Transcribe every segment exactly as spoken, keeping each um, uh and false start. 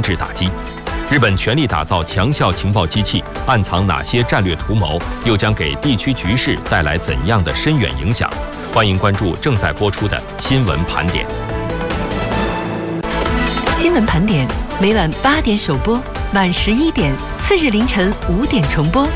制打击。日本全力打造强效情报机器，暗藏哪些战略图谋？又将给地区局势带来怎样的深远影响？欢迎关注正在播出的新闻盘点。 新闻盘点每晚八点首播，晚十一点，次日凌晨五点重播。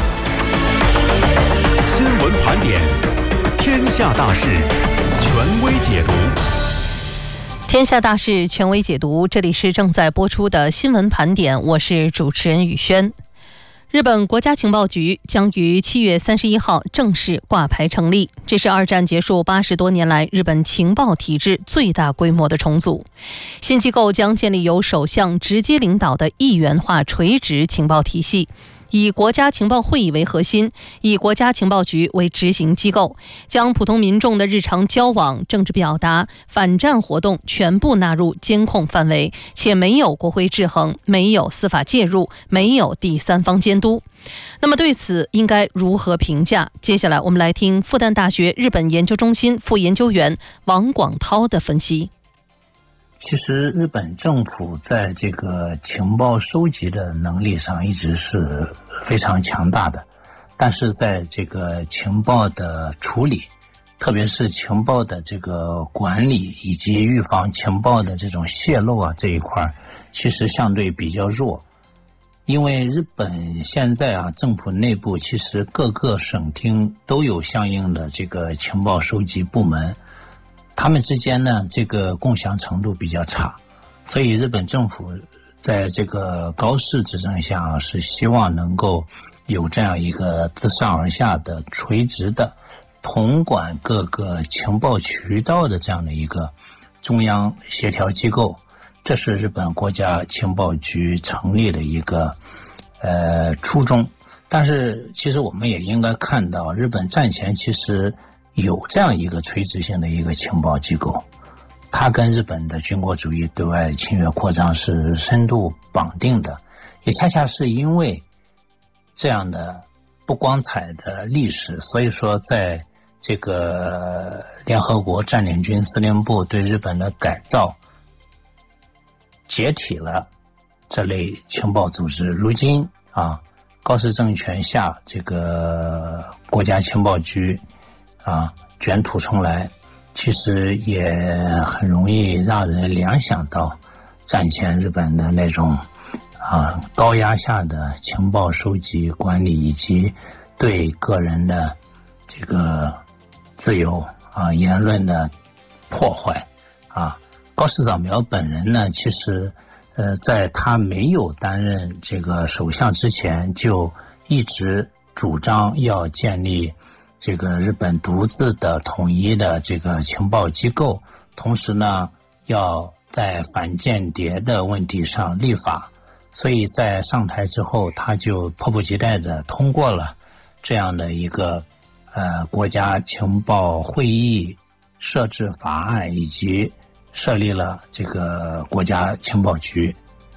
新闻盘点，天下大事，权威解读。 天下大事权威解读，这里是正在播出的新闻盘点，我是主持人宇轩。日本国家情报局将于七月三十一号正式挂牌成立，这是二战结束八十多年来日本情报体制最大规模的重组。新机构将建立由首相直接领导的一元化垂直情报体系，以国家情报会议为核心，以国家情报局为执行机构，将普通民众的日常交往、政治表达、反战活动全部纳入监控范围，且没有国会制衡，没有司法介入，没有第三方监督。那么对此应该如何评价？接下来我们来听复旦大学日本研究中心副研究员王广涛的分析。 其实日本政府在这个情报收集的能力上一直是非常强大的，但是在这个情报的处理，特别是情报的这个管理以及预防情报的这种泄露啊这一块，其实相对比较弱。因为日本现在啊政府内部其实各个省厅都有相应的这个情报收集部门，他们之间呢，这个共享程度比较差，所以日本政府在这个高市执政下是希望能够有这样一个自上而下的垂直的统管各个情报渠道的这样的一个中央协调机构，这是日本国家情报局成立的一个呃初衷。但是其实我们也应该看到，日本战前其实有这样一个垂直性的一个情报机构，它跟日本的军国主义对外侵略扩张是深度绑定的，也恰恰是因为这样的不光彩的历史，所以说在这个联合国占领军司令部对日本的改造，解体了这类情报组织。如今啊，高市政权下这个国家情报局啊，卷土重来，其实也很容易让人联想到战前日本的那种啊高压下的情报收集管理以及对个人的这个自由啊言论的破坏啊。高市早苗本人呢，其实呃在他没有担任这个首相之前，就一直主张要建立这个日本独自的统一的这个情报机构，同时呢要在反间谍的问题上立法，所以在上台之后，他就迫不及待地通过了这样的一个呃国家情报会议设置法案，以及设立了这个国家情报局。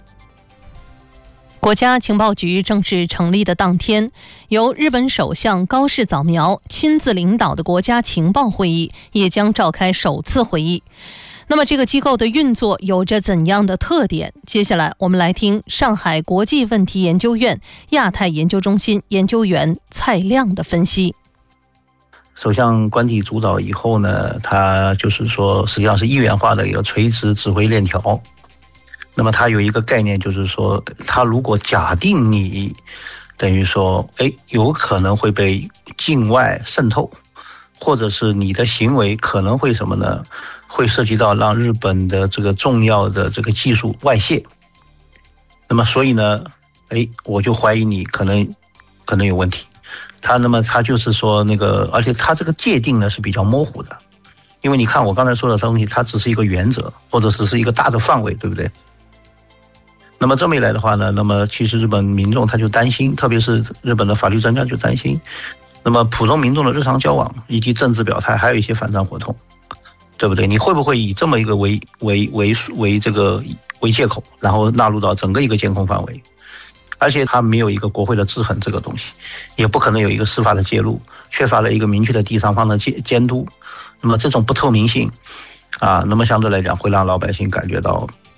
国家情报局正式成立的当天，由日本首相高市早苗亲自领导的国家情报会议也将召开首次会议。那么这个机构的运作有着怎样的特点？接下来我们来听上海国际问题研究院亚太研究中心研究员蔡亮的分析。 首相官邸主导以后呢，它就是说实际上是一元化的一个垂直指挥链条。那么它有一个概念，就是说它如果假定你等于说哎有可能会被境外渗透，或者是你的行为可能会什么呢，会涉及到让日本的这个重要的这个技术外泄，那么所以呢哎我就怀疑你可能可能有问题。它那么它就是说那个，而且它这个界定呢是比较模糊的，因为你看我刚才说的东西，它只是一个原则，或者只是一个大的范围，对不对？那么这么一来的话呢，那么其实日本民众他就担心，特别是日本的法律专家就担心，那么普通民众的日常交往以及政治表态，还有一些反战活动，对不对？你会不会以这么一个为为为为这个为借口，然后纳入到整个一个监控范围？而且它没有一个国会的制衡这个东西，也不可能有一个司法的介入，缺乏了一个明确的第三方的监监督。那么这种不透明性啊，那么相对来讲会让老百姓感觉到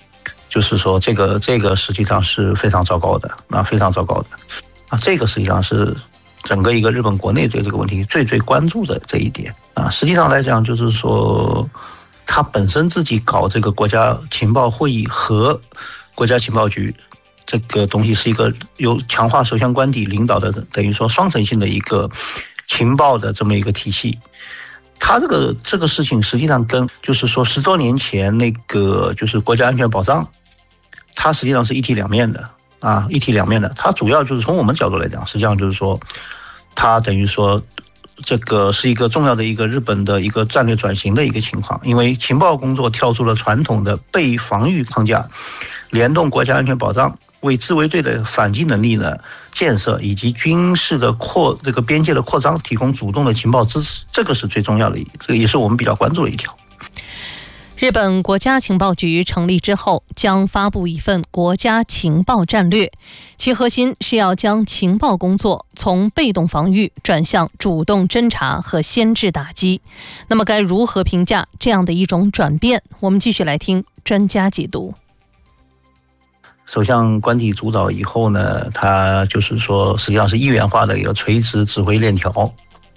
就是说这个这个实际上是非常糟糕的啊，非常糟糕的啊，这个实际上是整个一个日本国内对这个问题最最关注的这一点啊。实际上来讲，就是说他本身自己搞这个国家情报会议和国家情报局这个东西是一个由强化首相官邸领导的，等于说双层性的一个情报的这么一个体系。他这个这个事情实际上跟就是说十多年前那个就是国家安全保障，它实际上是一体两面的啊，一体两面的。它主要就是从我们角度来讲，实际上就是说，它等于说这个是一个重要的一个日本的一个战略转型的一个情况，因为情报工作跳出了传统的被防御框架，联动国家安全保障，为自卫队的反击能力呢建设以及军事的扩这个边界的扩张提供主动的情报支持，这个是最重要的，这个也是我们比较关注的一条。 日本国家情报局成立之后，将发布一份国家情报战略，其核心是要将情报工作从被动防御转向主动侦查和先制打击。那么该如何评价这样的一种转变？我们继续来听专家解读。 首相官邸主导以后呢，他就是说实际上是一元化的一个垂直指挥链条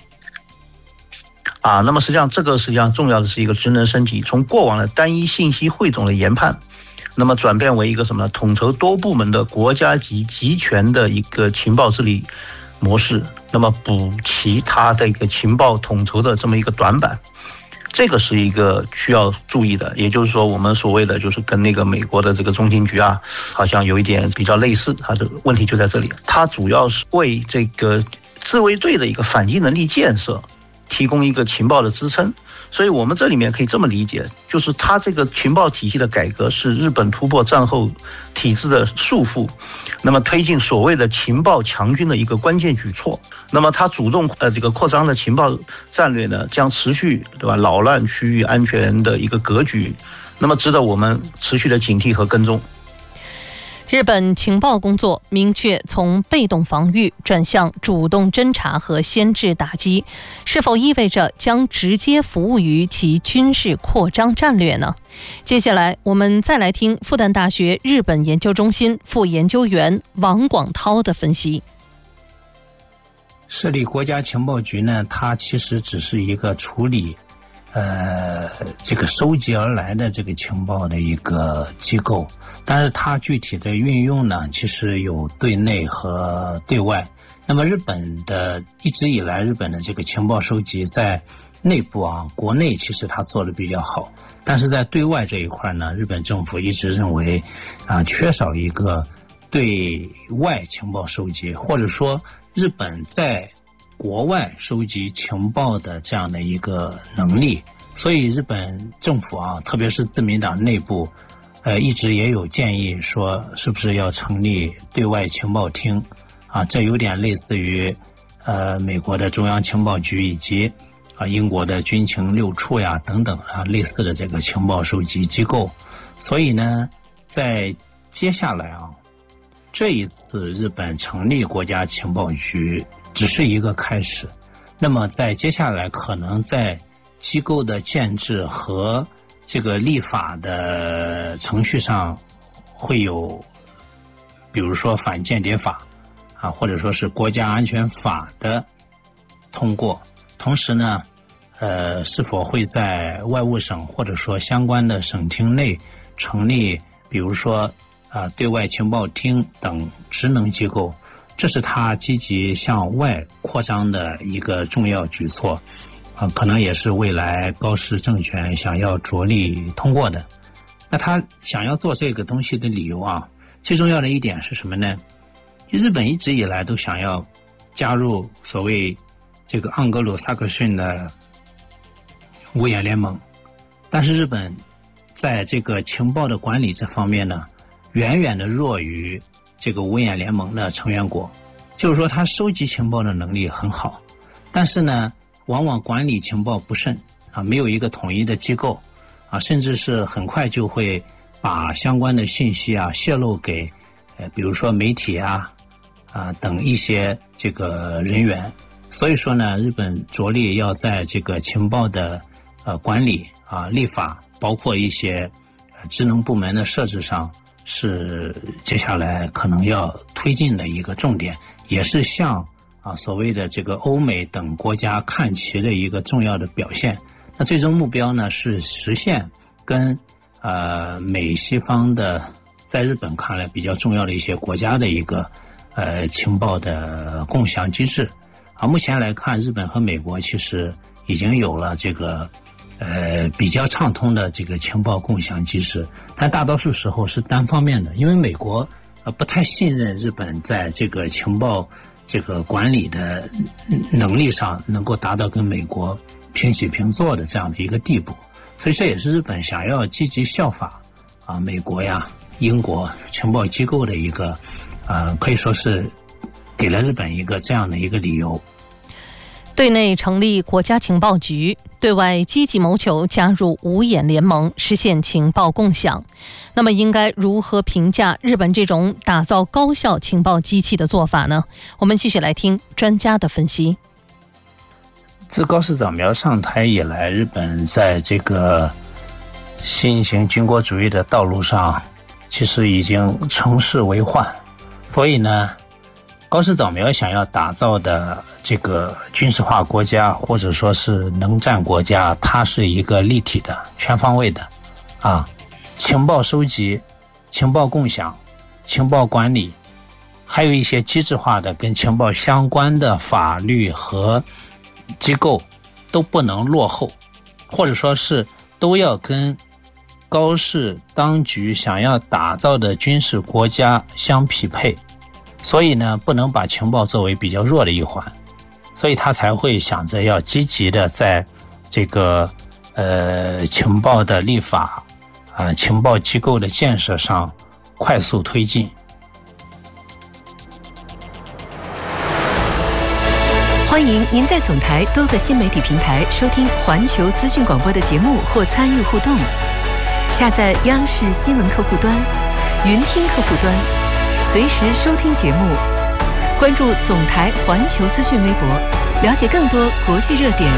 啊，那么实际上这个实际上重要的是一个职能升级，从过往的单一信息汇总的研判，那么转变为一个什么呢？统筹多部门的国家级集权的一个情报治理模式，那么补齐它的一个情报统筹的这么一个短板。这个是一个需要注意的，也就是说我们所谓的就是跟那个美国的这个中情局啊，好像有一点比较类似，它的问题就在这里，它主要是为这个自卫队的一个反击能力建设提供一个情报的支撑。所以我们这里面可以这么理解，就是它这个情报体系的改革是日本突破战后体制的束缚，那么推进所谓的情报强军的一个关键举措。那么它主动呃这个扩张的情报战略呢，将持续对吧扰乱区域安全的一个格局，那么值得我们持续的警惕和跟踪。 日本情报工作明确从被动防御转向主动侦查和先制打击，是否意味着将直接服务于其军事扩张战略呢？接下来我们再来听复旦大学日本研究中心副研究员王广涛的分析。 设立国家情报局呢，它其实只是一个处理呃，这个收集而来的这个情报的一个机构，但是它具体的运用呢，其实有对内和对外。那么日本的一直以来，日本的这个情报收集在内部啊，国内其实它做的比较好，但是在对外这一块呢，日本政府一直认为啊，缺少一个对外情报收集，或者说日本在国外收集情报的这样的一个能力，所以日本政府啊，特别是自民党内部，呃，一直也有建议说，是不是要成立对外情报厅啊？这有点类似于呃美国的中央情报局以及啊英国的军情六处呀等等啊类似的这个情报收集机构。所以呢，在接下来啊，这一次日本成立国家情报局只是一个开始，那么在接下来可能在机构的建制和这个立法的程序上会有，比如说反间谍法啊，或者说是国家安全法的通过。同时呢，呃，是否会在外务省或者说相关的省厅内成立，比如说啊对外情报厅等职能机构，这是他积极向外扩张的一个重要举措，啊，可能也是未来高市政权想要着力通过的。那他想要做这个东西的理由啊，最重要的一点是什么呢？日本一直以来都想要加入所谓这个盎格鲁撒克逊的五眼联盟，但是日本在这个情报的管理这方面呢，远远的弱于这个五眼联盟的成员国。就是说他收集情报的能力很好，但是呢往往管理情报不慎啊，没有一个统一的机构啊，甚至是很快就会把相关的信息啊泄露给呃比如说媒体啊啊等一些这个人员。所以说呢，日本着力要在这个情报的呃管理啊立法，包括一些职能部门的设置上是接下来可能要推进的一个重点，也是向啊所谓的这个欧美等国家看齐的一个重要的表现。那最终目标呢是实现跟呃美西方的在日本看来比较重要的一些国家的一个呃情报的共享机制。啊，目前来看，日本和美国其实已经有了这个呃比较畅通的这个情报共享机制，但大多数时候是单方面的，因为美国呃不太信任日本在这个情报这个管理的能力上能够达到跟美国平起平坐的这样的一个地步，所以这也是日本想要积极效法啊美国呀、英国情报机构的一个呃可以说是给了日本一个这样的一个理由。 对内成立国家情报局，对外积极谋求加入五眼联盟，实现情报共享。那么应该如何评价日本这种打造高效情报机器的做法呢？我们继续来听专家的分析。 自高市早苗上台以来，日本在这个新型军国主义的道路上其实已经乘势为患，所以呢高市早苗想要打造的这个军事化国家或者说是能战国家，它是一个立体的全方位的啊，情报收集、情报共享、情报管理，还有一些机制化的跟情报相关的法律和机构都不能落后，或者说是都要跟高市当局想要打造的军事国家相匹配，所以呢不能把情报作为比较弱的一环，所以他才会想着要积极的在这个呃情报的立法啊、呃、情报机构的建设上快速推进。 欢迎您在总台多个新媒体平台收听环球资讯广播的节目或参与互动。下载央视新闻客户端、云听客户端，随时收听节目。关注总台环球资讯微博，了解更多国际热点。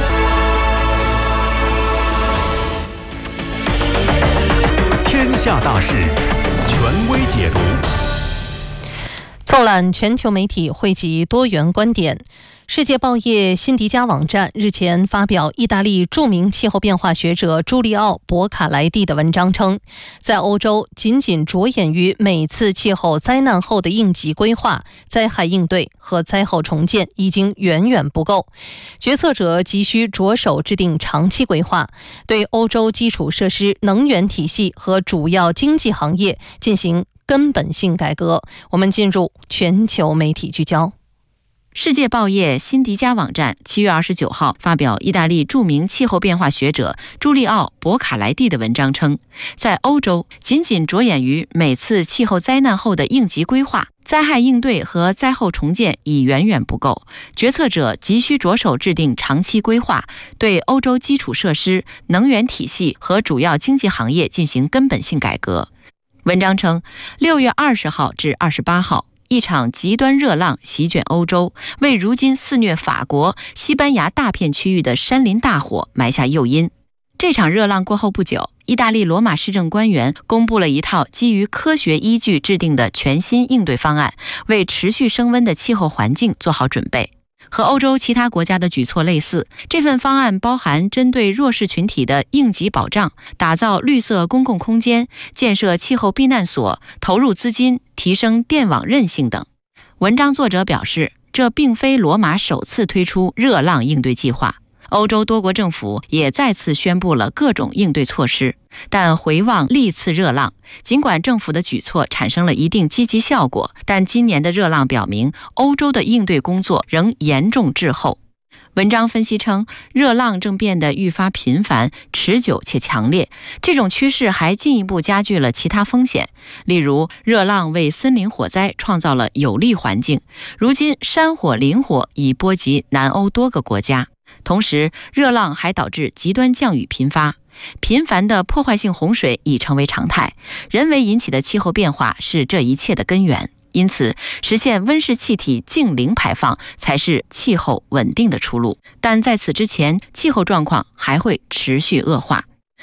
天下大事，权威解读。 纵览全球媒体，汇集多元观点。世界报业辛迪加网站日前发表意大利著名气候变化学者朱利奥·博卡莱蒂的文章称，在欧洲仅仅着眼于每次气候灾难后的应急规划、灾害应对和灾后重建已经远远不够，决策者急需着手制定长期规划，对欧洲基础设施、能源体系和主要经济行业进行根本性改革。我们进入全球媒体聚焦。 世界报业辛迪加网站七月二十九号发表意大利著名气候变化学者朱利奥·博卡莱蒂的文章称，在欧洲仅仅着眼于每次气候灾难后的应急规划、灾害应对和灾后重建已远远不够，决策者急需着手制定长期规划，对欧洲基础设施、能源体系和主要经济行业进行根本性改革。文章称，六月二十号至二十八号，一场极端热浪席卷欧洲，为如今肆虐法国、西班牙大片区域的山林大火埋下诱因。这场热浪过后不久，意大利罗马市政官员公布了一套基于科学依据制定的全新应对方案，为持续升温的气候环境做好准备。和欧洲其他国家的举措类似，这份方案包含针对弱势群体的应急保障、打造绿色公共空间、建设气候避难所、投入资金、提升电网韧性等。文章作者表示，这并非罗马首次推出热浪应对计划，欧洲多国政府也再次宣布了各种应对措施。但回望历次热浪，尽管政府的举措产生了一定积极效果，但今年的热浪表明，欧洲的应对工作仍严重滞后。文章分析称，热浪正变得愈发频繁、持久且强烈，这种趋势还进一步加剧了其他风险。例如，热浪为森林火灾创造了有利环境，如今山火、林火已波及南欧多个国家。同时，热浪还导致极端降雨频发，频繁的破坏性洪水已成为常态，人为引起的气候变化是这一切的根源。因此，实现温室气体净零排放才是气候稳定的出路。但在此之前，气候状况还会持续恶化。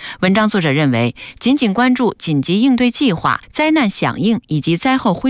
文章作者认为，仅仅关注紧急应对计划、灾难响应以及灾后恢复